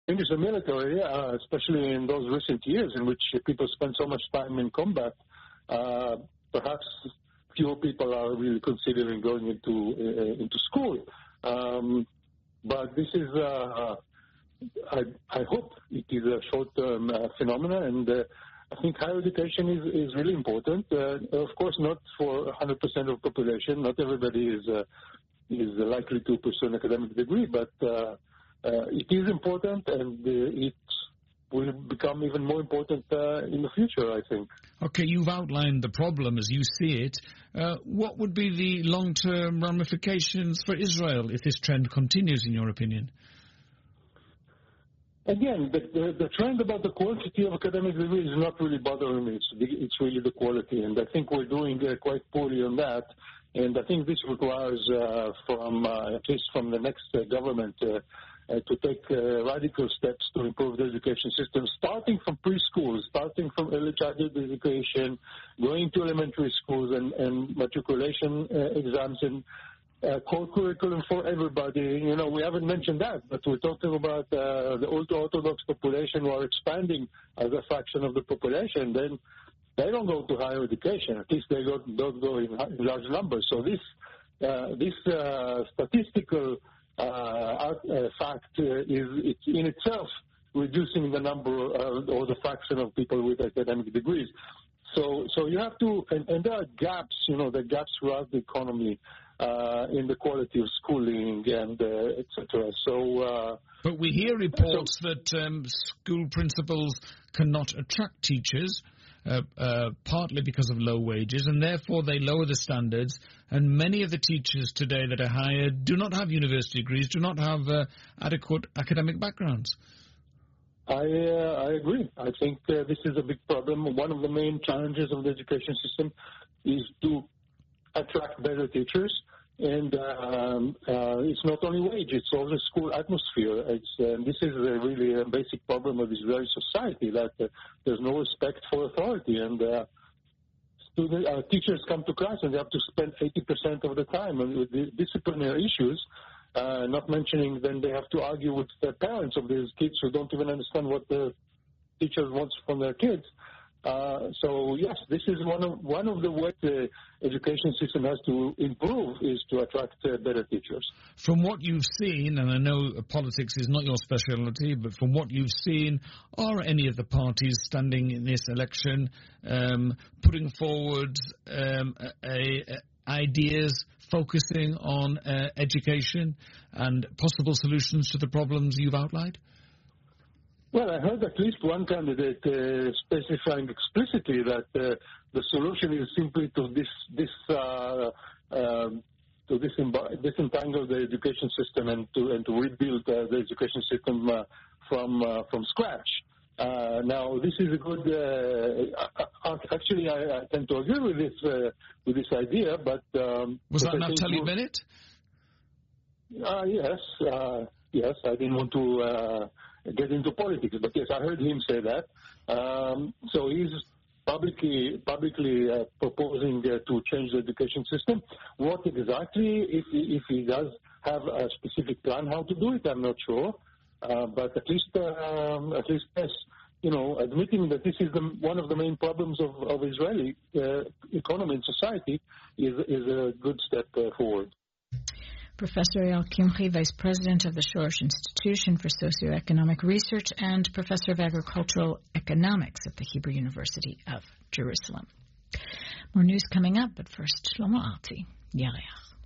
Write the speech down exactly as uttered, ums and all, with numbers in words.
finish the military, uh, especially in those recent years in which people spend so much time in combat, uh, perhaps fewer people are really considering going into uh, into school. Um, but this is, uh, I, I hope it is a short-term uh, phenomenon, and uh, I think higher education is, is really important. Uh, of course, not for one hundred percent of the population. Not everybody is uh, is likely to pursue an academic degree, but uh, uh, it is important, and uh, it will become even more important uh, in the future, I think. Okay, you've outlined the problem as you see it. Uh, what would be the long-term ramifications for Israel if this trend continues, in your opinion? Again, the, the, the trend about the quantity of academic degrees is not really bothering me. It's, it's really the quality, and I think we're doing uh, quite poorly on that. And I think this requires, uh, from uh, at least from the next uh, government, uh, uh, to take uh, radical steps to improve the education system, starting from preschool, starting from early childhood education, going to elementary schools, and, and matriculation uh, exams, and uh, core curriculum for everybody. You know, we haven't mentioned that, but we're talking about uh, the ultra-Orthodox population who are expanding as a fraction of the population. Then they don't go to higher education. At least they don't, don't go in, in large numbers. So this uh, this uh, statistical uh, uh, fact uh, is it's in itself reducing the number uh, or the fraction of people with academic degrees. So so you have to, and, and there are gaps, you know, the gaps throughout the economy uh, in the quality of schooling and uh, et cetera. So. Uh, but we hear reports so, that um, school principals cannot attract teachers. Uh, uh, partly because of low wages, and therefore they lower the standards, and many of the teachers today that are hired do not have university degrees, do not have uh, adequate academic backgrounds. I, uh, I agree. I think uh, this is a big problem. One of the main challenges of the education system is to attract better teachers, and um, uh, it's not only wage, it's also school atmosphere. It's, uh, this is a really a basic problem of Israeli society, that uh, there's no respect for authority, and uh, student, uh, teachers come to class and they have to spend eighty percent of the time on with the disciplinary issues, uh, not mentioning then they have to argue with the parents of these kids who don't even understand what the teachers want from their kids. Uh, so yes, this is one of one of the ways the education system has to improve, is to attract uh, better teachers. From what you've seen, and I know politics is not your specialty, but from what you've seen, are any of the parties standing in this election um, putting forward um, a, a, ideas focusing on uh, education and possible solutions to the problems you've outlined? Well, I heard at least one candidate uh, specifying explicitly that uh, the solution is simply to this, this, uh, uh, to disemb- disentangle the education system and to and to rebuild uh, the education system uh, from uh, from scratch. Uh, now, this is a good. Uh, actually, I, I tend to agree with this uh, with this idea, but um, was but that Naftali Bennett? Uh, yes, uh, yes. I didn't want to. Uh, get into politics, but yes, I heard him say that. Um, so he's publicly publicly uh, proposing uh, to change the education system. What exactly, if he, if he does have a specific plan how to do it, I'm not sure. Uh, but at least, um, at least, yes, you know, admitting that this is the, one of the main problems of, of Israeli uh, economy and society is is a good step uh, forward. Professor Eyal Kimchi, Vice President of the Shorosh Institution for Socioeconomic Research and Professor of Agricultural Economics at the Hebrew University of Jerusalem. More news coming up, but first, Shlomo Arti, Yarech.